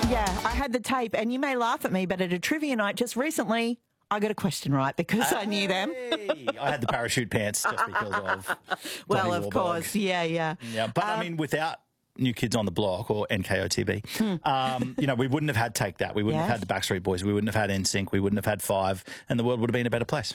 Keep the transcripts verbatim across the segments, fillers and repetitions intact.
Yeah, I had the tape, and you may laugh at me, but at a trivia night just recently, I got a question right because I knew them. Hey, I had the parachute pants just because of Well, Donnie of Wahlberg. course, yeah, yeah. Yeah, but Um, I mean, without New Kids on the Block or N K O T B, Hmm. um, you know, we wouldn't have had Take That. We wouldn't Yes. have had the Backstreet Boys. We wouldn't have had N Sync. We wouldn't have had Five, and the world would have been a better place.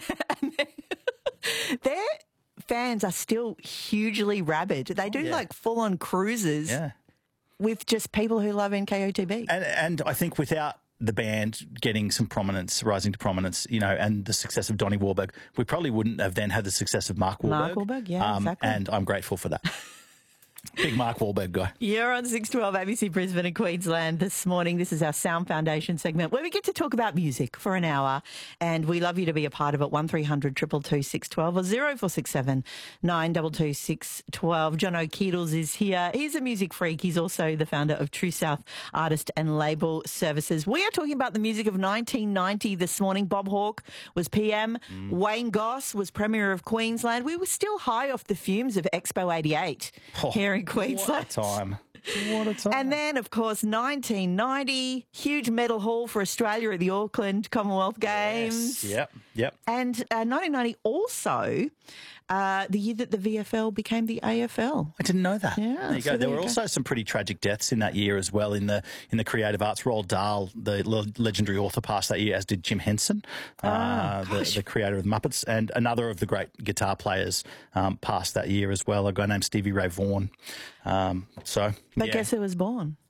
Their fans are still hugely rabid. They do yeah. like full-on cruises Yeah. with just people who love N K O T B. And, and I think without the band getting some prominence, rising to prominence, you know, and the success of Donnie Wahlberg, we probably wouldn't have then had the success of Mark Wahlberg. Mark Wahlberg, yeah, exactly. And I'm grateful for that. Big Mark Wahlberg guy. You're on six twelve A B C Brisbane and Queensland this morning. This is our Sound Foundation segment where we get to talk about music for an hour, and we love you to be a part of it. one three hundred two two two six one two or zero four six seven nine two two six one two. John O'Keedles is here. He's a music freak. He's also the founder of True South Artist and Label Services. We are talking about the music of nineteen ninety this morning. Bob Hawke was P M. Mm. Wayne Goss was Premier of Queensland. We were still high off the fumes of Expo eighty-eight oh. here in Queensland. What a time. What a time. And then, of course, nineteen ninety, huge medal haul for Australia at the Auckland Commonwealth Games. Yes. Yep, yep. And uh, nineteen ninety also, uh, the year that the V F L became the A F L. I didn't know that. Yeah, there you so go. There there were you also go. some pretty tragic deaths in that year as well in the in the creative arts. Roald Dahl, the le- legendary author, passed that year, as did Jim Henson, Oh, uh, the, the creator of the Muppets, and another of the great guitar players um, passed that year as well, a guy named Stevie Ray Vaughan. Um, so, But yeah. guess who was born?